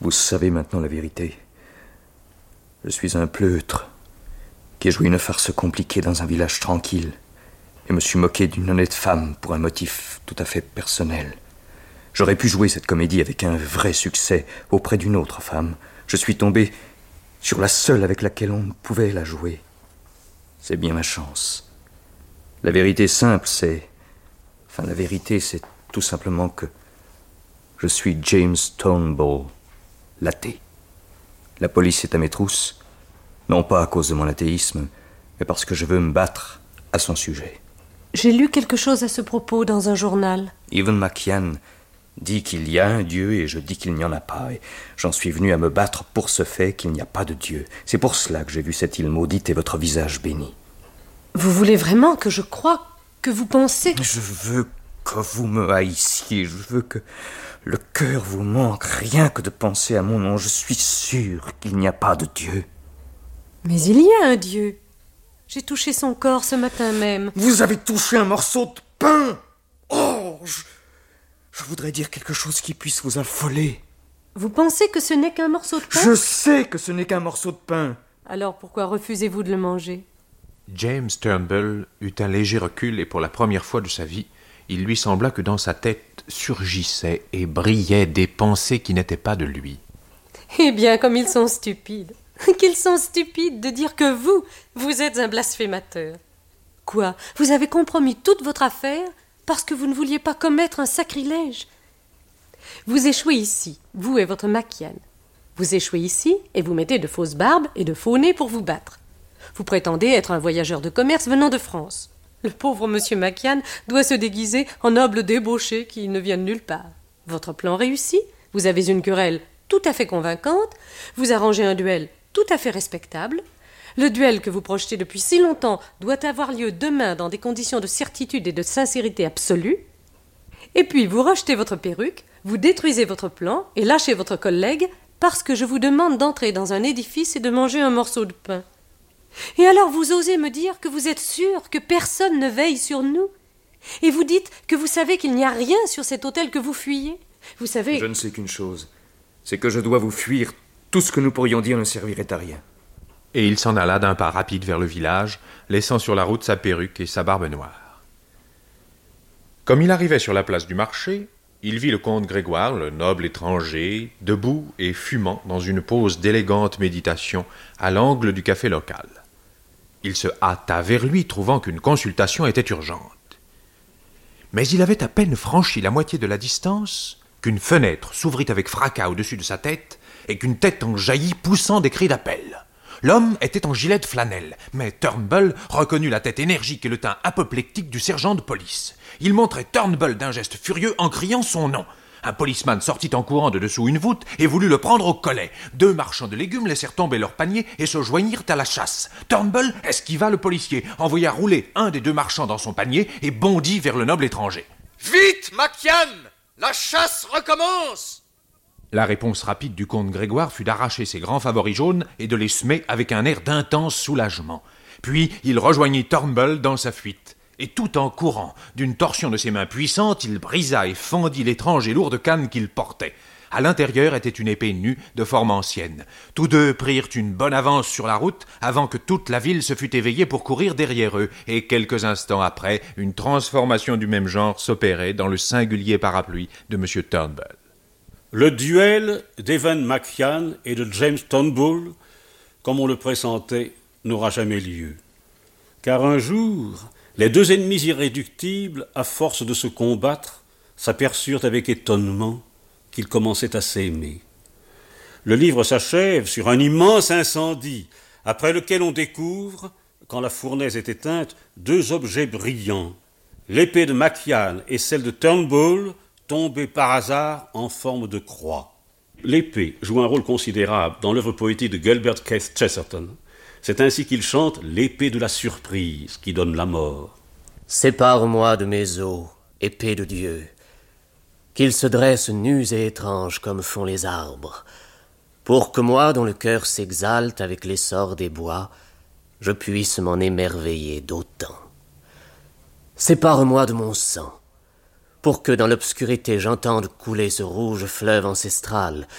Vous savez maintenant la vérité. Je suis un pleutre qui a joué une farce compliquée dans un village tranquille et me suis moqué d'une honnête femme pour un motif tout à fait personnel. J'aurais pu jouer cette comédie avec un vrai succès auprès d'une autre femme. Je suis tombé sur la seule avec laquelle on pouvait la jouer. C'est bien ma chance. La vérité simple, c'est tout simplement que je suis James Turnbull, l'athée. La police est à mes trousses, non pas à cause de mon athéisme, mais parce que je veux me battre à son sujet. J'ai lu quelque chose à ce propos dans un journal. Evan McKian dit qu'il y a un Dieu et je dis qu'il n'y en a pas. Et j'en suis venu à me battre pour ce fait qu'il n'y a pas de Dieu. C'est pour cela que j'ai vu cette île maudite et votre visage béni. Vous voulez vraiment que je croie que vous pensez... Je veux que vous me haïssiez. Je veux que le cœur vous manque rien que de penser à mon nom. Je suis sûr qu'il n'y a pas de Dieu. Mais il y a un Dieu. J'ai touché son corps ce matin même. Vous avez touché un morceau de pain. Oh, je voudrais dire quelque chose qui puisse vous affoler. Vous pensez que ce n'est qu'un morceau de pain? Je sais que ce n'est qu'un morceau de pain. Alors pourquoi refusez-vous de le manger? James Turnbull eut un léger recul et pour la première fois de sa vie, il lui sembla que dans sa tête surgissaient et brillaient des pensées qui n'étaient pas de lui. Eh bien, comme ils sont stupides. Qu'ils sont stupides de dire que vous êtes un blasphémateur. Quoi? Vous avez compromis toute votre affaire parce que vous ne vouliez pas commettre un sacrilège? Vous échouez ici, vous et votre McKian. Vous échouez ici et vous mettez de fausses barbes et de faux nez pour vous battre. Vous prétendez être un voyageur de commerce venant de France. Le pauvre monsieur McKian doit se déguiser en noble débauché qui ne vient de nulle part. Votre plan réussit, vous avez une querelle tout à fait convaincante, vous arrangez un duel tout à fait respectable. Le duel que vous projetez depuis si longtemps doit avoir lieu demain dans des conditions de certitude et de sincérité absolue. Et puis vous rejetez votre perruque, vous détruisez votre plan et lâchez votre collègue parce que je vous demande d'entrer dans un édifice et de manger un morceau de pain. Et alors vous osez me dire que vous êtes sûr que personne ne veille sur nous? Et vous dites que vous savez qu'il n'y a rien sur cet hôtel que vous fuyez? Vous savez... Je ne sais qu'une chose, c'est que je dois vous fuir. Tout ce que nous pourrions dire ne servirait à rien. Et il s'en alla d'un pas rapide vers le village, laissant sur la route sa perruque et sa barbe noire. Comme il arrivait sur la place du marché, il vit le comte Grégoire, le noble étranger, debout et fumant dans une pose d'élégante méditation à l'angle du café local. Il se hâta vers lui, trouvant qu'une consultation était urgente. Mais il avait à peine franchi la moitié de la distance qu'une fenêtre s'ouvrit avec fracas au-dessus de sa tête et qu'une tête en jaillit poussant des cris d'appel. L'homme était en gilet de flanelle, mais Turnbull reconnut la tête énergique et le teint apoplectique du sergent de police. Il montrait Turnbull d'un geste furieux en criant son nom. Un policeman sortit en courant de dessous une voûte et voulut le prendre au collet. 2 marchands de légumes laissèrent tomber leurs paniers et se joignirent à la chasse. Turnbull esquiva le policier, envoya rouler un des 2 marchands dans son panier et bondit vers le noble étranger. « Vite, McKian! La chasse recommence !» La réponse rapide du comte Grégoire fut d'arracher ses grands favoris jaunes et de les semer avec un air d'intense soulagement. Puis il rejoignit Turnbull dans sa fuite. Et tout en courant, d'une torsion de ses mains puissantes, il brisa et fendit l'étrange et lourde canne qu'il portait. À l'intérieur était une épée nue de forme ancienne. Tous 2 prirent une bonne avance sur la route avant que toute la ville se fût éveillée pour courir derrière eux, et quelques instants après, une transformation du même genre s'opérait dans le singulier parapluie de M. Turnbull. Le duel d'Evan McKian et de James Turnbull, comme on le pressentait, n'aura jamais lieu. Car un jour, les 2 ennemis irréductibles, à force de se combattre, s'aperçurent avec étonnement qu'ils commençaient à s'aimer. Le livre s'achève sur un immense incendie, après lequel on découvre, quand la fournaise est éteinte, 2 objets brillants. L'épée de McKian et celle de Turnbull, tombée par hasard en forme de croix. L'épée joue un rôle considérable dans l'œuvre poétique de Gilbert Keith Chesterton. C'est ainsi qu'il chante l'épée de la surprise qui donne la mort. Sépare-moi de mes os, épée de Dieu, qu'ils se dressent nus et étranges comme font les arbres, pour que moi, dont le cœur s'exalte avec l'essor des bois, je puisse m'en émerveiller d'autant. Sépare-moi de mon sang, pour que dans l'obscurité j'entende couler ce rouge fleuve ancestral